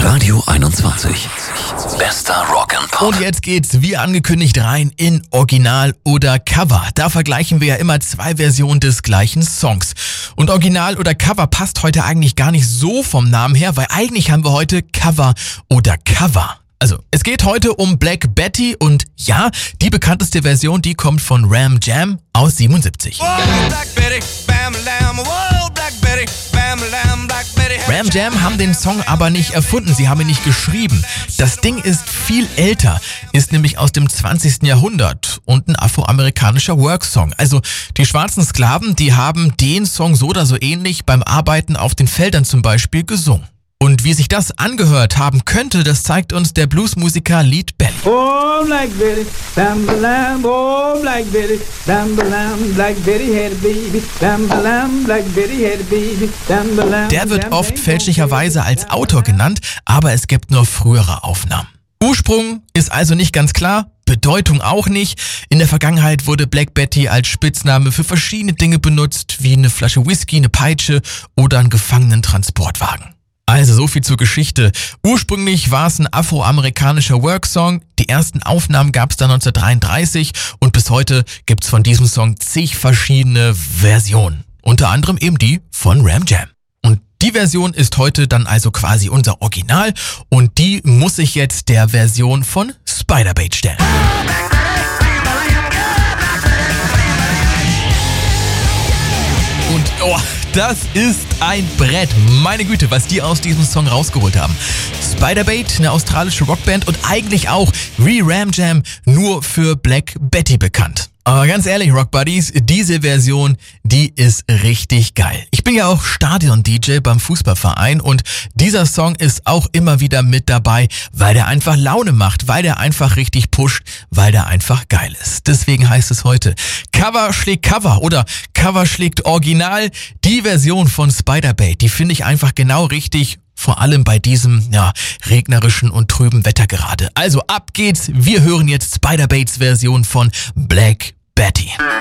Radio 21. Bester Rock and Pop. Und jetzt geht's wie angekündigt rein in Original oder Cover. Da vergleichen wir ja immer zwei Versionen des gleichen Songs. Und Original oder Cover passt heute eigentlich gar nicht so vom Namen her, weil eigentlich haben wir heute Cover oder Cover. Also, es geht heute um Black Betty und ja, die bekannteste Version, die kommt von Ram Jam aus 77. Ram Jam haben den Song aber nicht erfunden, sie haben ihn nicht geschrieben. Das Ding ist viel älter, ist nämlich aus dem 20. Jahrhundert und ein afroamerikanischer Worksong. Also die schwarzen Sklaven, die haben den Song so oder so ähnlich beim Arbeiten auf den Feldern zum Beispiel gesungen. Und wie sich das angehört haben könnte, das zeigt uns der Bluesmusiker Lead Belly. Oh, Black Betty, bam-ba-lam, oh, Black Betty, bam-ba-lam, Black Betty had a baby, bam-ba-lam, Black Betty had a baby, bam-ba-lam. Der wird oft fälschlicherweise als Autor genannt, aber es gibt nur frühere Aufnahmen. Ursprung ist also nicht ganz klar, Bedeutung auch nicht. In der Vergangenheit wurde Black Betty als Spitzname für verschiedene Dinge benutzt, wie eine Flasche Whisky, eine Peitsche oder einen Gefangenentransportwagen. Also so viel zur Geschichte. Ursprünglich war es ein afroamerikanischer Worksong. Die ersten Aufnahmen gab es dann 1933 und bis heute gibt es von diesem Song zig verschiedene Versionen. Unter anderem eben die von Ram Jam. Und die Version ist heute dann also quasi unser Original und die muss ich jetzt der Version von Spiderbait stellen. Und das ist ein Brett. Meine Güte, was die aus diesem Song rausgeholt haben. Spiderbait, eine australische Rockband und eigentlich auch wie Ram Jam nur für Black Betty bekannt. Aber ganz ehrlich, Rock Buddies, diese Version, die ist richtig geil. Ich bin ja auch Stadion-DJ beim Fußballverein und dieser Song ist auch immer wieder mit dabei, weil der einfach Laune macht, weil der einfach richtig pusht, weil der einfach geil ist. Deswegen heißt es heute Cover schlägt Cover oder Cover schlägt Original. Die Version von Spiderbait, die finde ich einfach genau richtig. Vor allem bei diesem, regnerischen und trüben Wetter gerade. Also ab geht's, wir hören jetzt Spiderbaits Version von Black Betty.